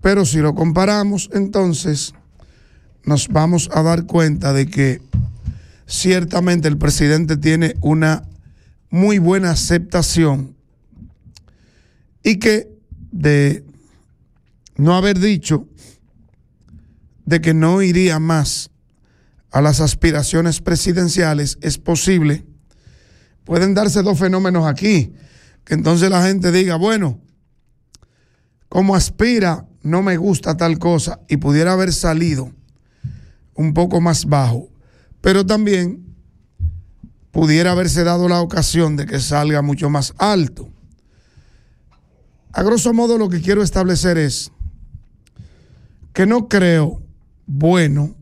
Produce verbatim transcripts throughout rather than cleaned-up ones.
Pero si lo comparamos, entonces nos vamos a dar cuenta de que ciertamente el presidente tiene una muy buena aceptación y que de no haber dicho de que no iría más a las aspiraciones presidenciales, es posible, pueden darse dos fenómenos aquí, que entonces la gente diga, bueno, como aspira, no me gusta tal cosa, y pudiera haber salido un poco más bajo, pero también pudiera haberse dado la ocasión de que salga mucho más alto. A grosso modo, lo que quiero establecer es que no creo bueno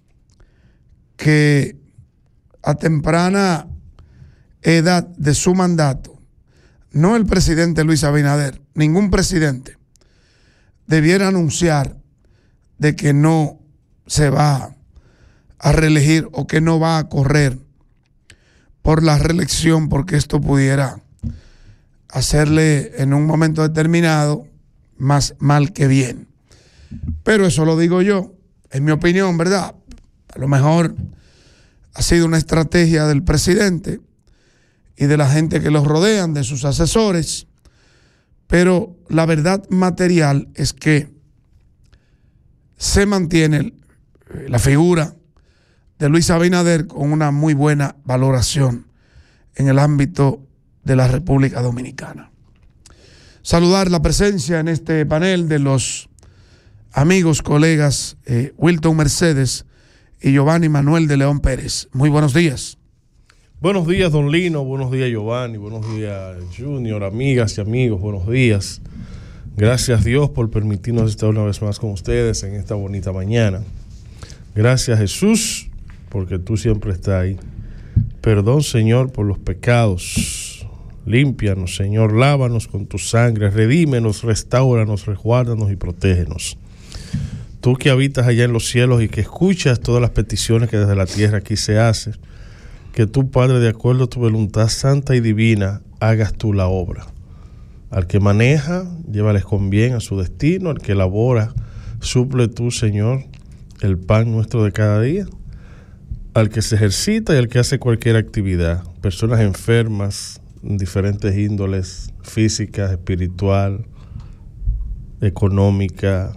que a temprana edad de su mandato, no el presidente Luis Abinader, ningún presidente debiera anunciar de que no se va a reelegir o que no va a correr por la reelección, porque esto pudiera hacerle en un momento determinado más mal que bien. Pero eso lo digo yo, en mi opinión, ¿verdad? A lo mejor ha sido una estrategia del presidente y de la gente que los rodean, de sus asesores, pero la verdad material es que se mantiene la figura de Luis Abinader con una muy buena valoración en el ámbito de la República Dominicana. Saludar la presencia en este panel de los amigos, colegas eh, Wilton Mercedes y Giovanni Manuel de León Pérez. Muy buenos días. Buenos días, don Lino. Buenos días, Giovanni. Buenos días, Junior, amigas y amigos. Buenos días. Gracias, Dios, por permitirnos estar una vez más con ustedes en esta bonita mañana. Gracias, Jesús, porque tú siempre estás ahí. Perdón, Señor, por los pecados. Límpianos, Señor, lávanos con tu sangre, redímenos, restáuranos, resguárdanos y protégenos. Tú que habitas allá en los cielos y que escuchas todas las peticiones que desde la tierra aquí se hacen, que tú, Padre, de acuerdo a tu voluntad santa y divina, hagas tú la obra. Al que maneja, llévales con bien a su destino. Al que labora, suple tú, Señor, el pan nuestro de cada día. Al que se ejercita y al que hace cualquier actividad, personas enfermas, en diferentes índoles, físicas, espiritual, económica,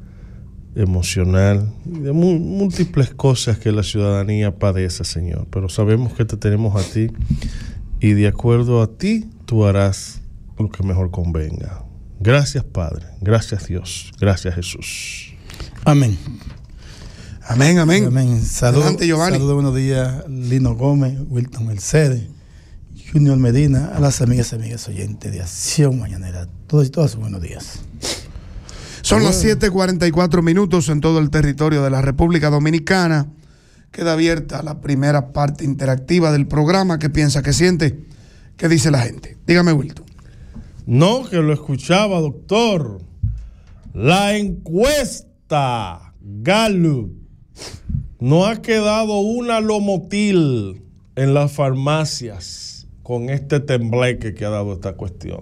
emocional, de mu- múltiples cosas que la ciudadanía padece, Señor. Pero sabemos que te tenemos a ti y de acuerdo a ti, tú harás lo que mejor convenga. Gracias, Padre. Gracias, Dios. Gracias, Jesús. Amén. Amén, amén. Amén. Saludos, Adelante, Giovanni. saludos, buenos días, Lino Gómez, Wilton Mercedes, Junior Medina, a las amigas y amigas oyentes de Acción Mañanera. Todos y todas, buenos días. Son bueno. Las siete cuarenta y cuatro minutos en todo el territorio de la República Dominicana. Queda abierta la primera parte interactiva del programa. ¿Qué piensa, qué siente? ¿Qué dice la gente? Dígame, Wilton. No, que lo escuchaba, doctor. La encuesta Gallup no ha quedado una Lomotil en las farmacias con este tembleque que ha dado esta cuestión.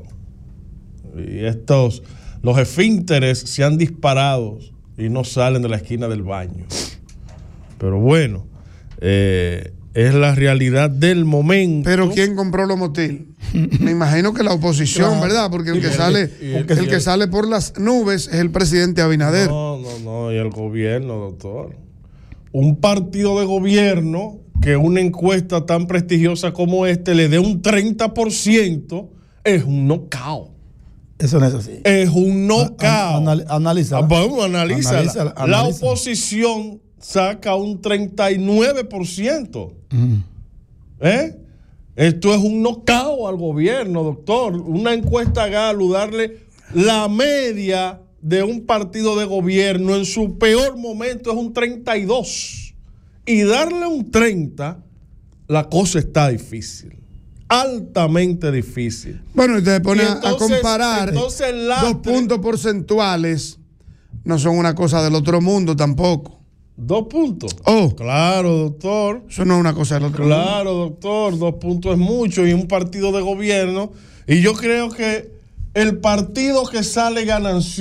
Y estos, los esfínteres se han disparado y no salen de la esquina del baño. Pero bueno, eh, es la realidad del momento. Pero ¿quién compró Lomotil? Me imagino que la oposición, claro, ¿verdad? Porque el que el, sale, el, el que sale por las nubes es el presidente Abinader. No, no, no, y el gobierno, doctor. Un partido de gobierno que una encuesta tan prestigiosa como este le dé un treinta por ciento es un knockout. Eso no es así. Es un knockout. Anal, analiza. Vamos, analízala. La oposición saca un treinta y nueve por ciento. Mm. ¿Eh? Esto es un knockout al gobierno, doctor. Una encuesta Gallup, darle la media de un partido de gobierno en su peor momento es un treinta y dos. Y darle un treinta, la cosa está difícil. Altamente difícil. Bueno, y te pone a comparar entonces dos puntos porcentuales. No son una cosa del otro mundo tampoco. ¿Dos puntos? Oh. Claro, doctor. Eso no es una cosa del otro claro, mundo. Claro, doctor. Dos puntos es mucho y un partido de gobierno. Y yo creo que el partido que sale ganancioso